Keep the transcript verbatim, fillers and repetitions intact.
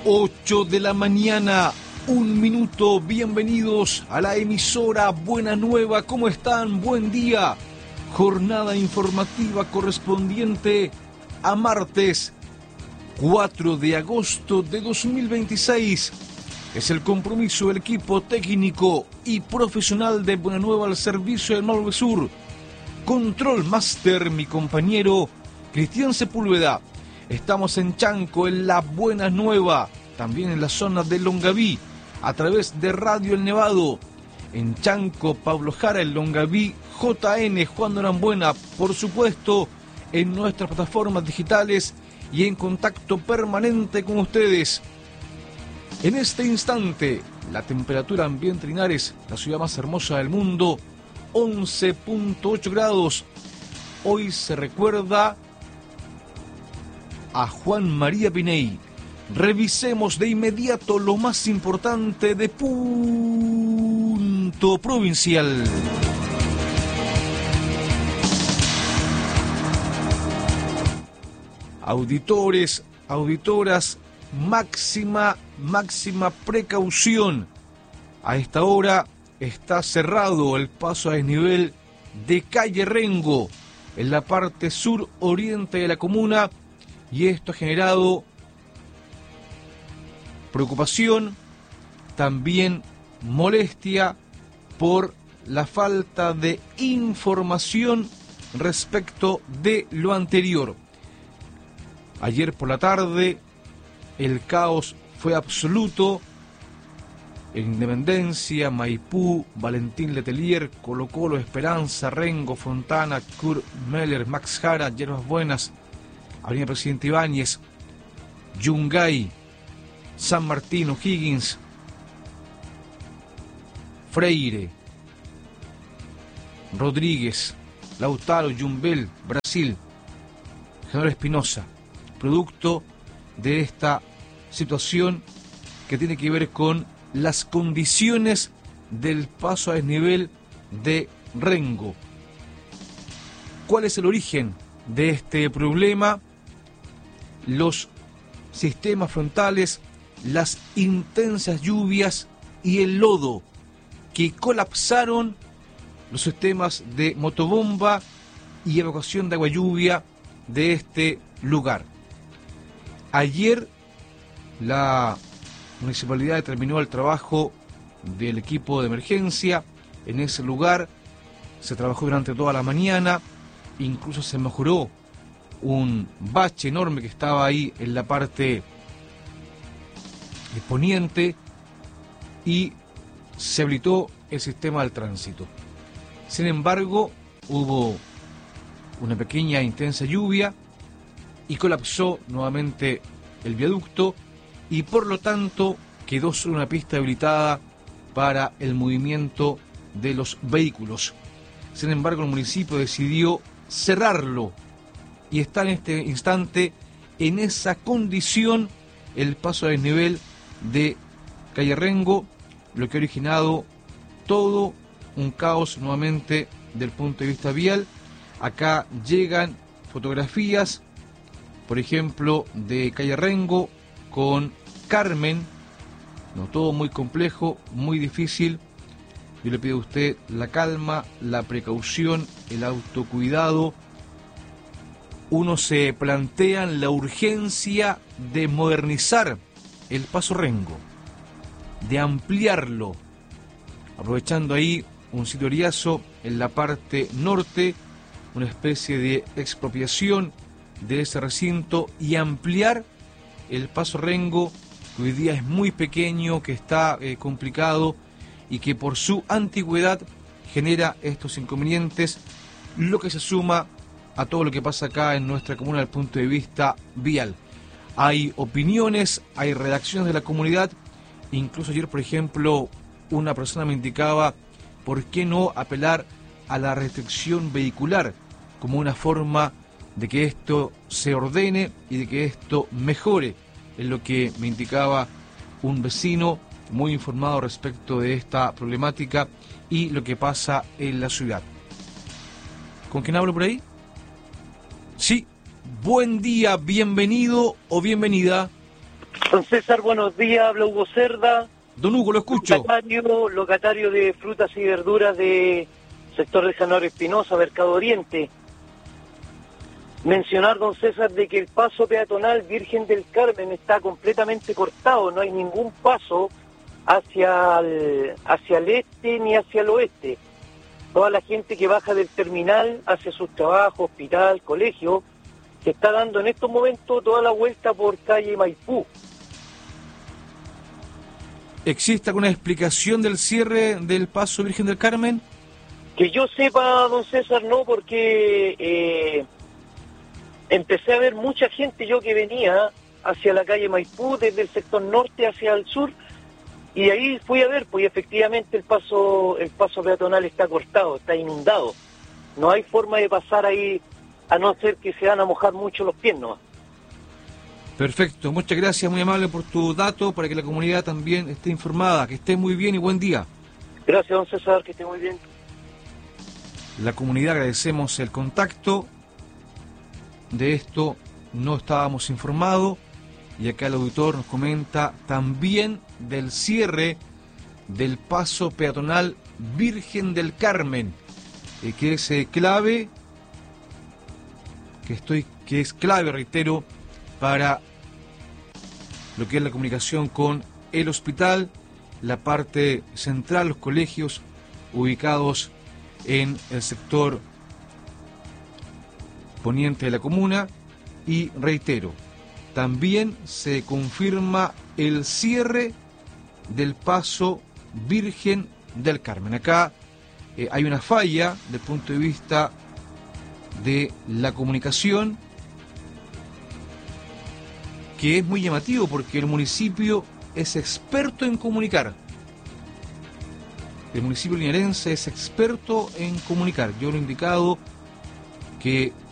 ocho de la mañana, un minuto. Bienvenidos a la emisora Buena Nueva. ¿Cómo están? Buen día. Jornada informativa correspondiente a martes cuatro de agosto de dos mil veintiséis. Es el compromiso del equipo técnico y profesional de Buena Nueva al servicio del Maule Sur. Control Master, mi compañero Cristian Sepúlveda. Estamos en Chanco, en la Buena Nueva, también en la zona de Longaví, a través de Radio El Nevado. En Chanco, Pablo Jara, en Longaví, J N, Juan Norambuena, por supuesto, en nuestras plataformas digitales y en contacto permanente con ustedes. En este instante, la temperatura ambiente Linares, la ciudad más hermosa del mundo, once punto ocho grados. Hoy se recuerda a Juan María Piney. Revisemos de inmediato lo más importante de Punto Provincial. Auditores, auditoras, máxima, máxima precaución. A esta hora está cerrado el paso a desnivel de calle Rengo, en la parte sur-oriente de la comuna, y esto ha generado preocupación, también molestia por la falta de información respecto de lo anterior. Ayer por la tarde el caos fue absoluto en Independencia, Maipú, Valentín Letelier, Colo Colo, Esperanza, Rengo, Fontana, Kurt Meller, Max Jara, Hierbas Buenas, Avenida Presidente Ibáñez, Yungay, San Martín, O'Higgins, Freire, Rodríguez, Lautaro, Yumbel, Brasil, General Espinosa, producto de esta situación que tiene que ver con las condiciones del paso a desnivel de Rengo. ¿Cuál es el origen de este problema? Los sistemas frontales, las intensas lluvias y el lodo que colapsaron los sistemas de motobomba y evacuación de agua lluvia de este lugar. Ayer la municipalidad determinó el trabajo del equipo de emergencia en ese lugar. Se trabajó durante toda la mañana, incluso se mejoró un bache enorme que estaba ahí en la parte poniente y se habilitó el sistema del tránsito. Sin embargo, hubo una pequeña intensa lluvia y colapsó nuevamente el viaducto y por lo tanto quedó solo una pista habilitada para el movimiento de los vehículos. Sin embargo, el municipio decidió cerrarlo y está en este instante en esa condición el paso a desnivel de calle Rengo, lo que ha originado todo un caos nuevamente del punto de vista vial. Acá llegan fotografías, por ejemplo, de calle Rengo con Carmen. No, todo muy complejo, muy difícil. Yo le pido a usted la calma, la precaución, el autocuidado. Uno se plantea la urgencia de modernizar el paso Rengo, de ampliarlo, aprovechando ahí un sitio oriazo en la parte norte, una especie de expropiación de ese recinto y ampliar el paso Rengo, que hoy día es muy pequeño, que está eh, complicado y que por su antigüedad genera estos inconvenientes, lo que se suma a todo lo que pasa acá en nuestra comuna desde el punto de vista vial. Hay opiniones, hay redacciones de la comunidad, incluso ayer, por ejemplo, una persona me indicaba por qué no apelar a la restricción vehicular como una forma de que esto se ordene y de que esto mejore, es lo que me indicaba un vecino muy informado respecto de esta problemática y lo que pasa en la ciudad. ¿Con quién hablo por ahí? Sí, buen día, bienvenido o bienvenida. Don César, buenos días, habla Hugo Cerda. Don Hugo, lo escucho. Locatario, locatario de frutas y verduras de sector de Januario Espinosa, Mercado Oriente. Mencionar, don César, de que el paso peatonal Virgen del Carmen está completamente cortado, no hay ningún paso hacia el, hacia el este ni hacia el oeste. Toda la gente que baja del terminal hacia sus trabajos, hospital, colegio, se está dando en estos momentos toda la vuelta por calle Maipú. ¿Existe alguna explicación del cierre del paso Virgen del Carmen? Que yo sepa, don César, no, porque eh, empecé a ver mucha gente yo que venía hacia la calle Maipú, desde el sector norte hacia el sur, y ahí fui a ver, pues efectivamente el paso el paso peatonal está cortado, está inundado. No hay forma de pasar ahí, a no ser que se van a mojar mucho los pies, ¿no? Perfecto, muchas gracias, muy amable por tu dato, para que la comunidad también esté informada. Que esté muy bien y buen día. Gracias, don César, que esté muy bien. La comunidad, agradecemos el contacto. De esto no estábamos informados, y acá el auditor nos comenta también del cierre del paso peatonal Virgen del Carmen, eh, que es eh, clave, que estoy, que es clave, reitero, para lo que es la comunicación con el hospital, la parte central, los colegios ubicados en el sector poniente de la comuna. Y reitero, también se confirma el cierre del paso Virgen del Carmen. Acá eh, hay una falla desde el punto de vista de la comunicación, que es muy llamativo porque el municipio es experto en comunicar. El municipio linarense es experto en comunicar. Yo lo he indicado que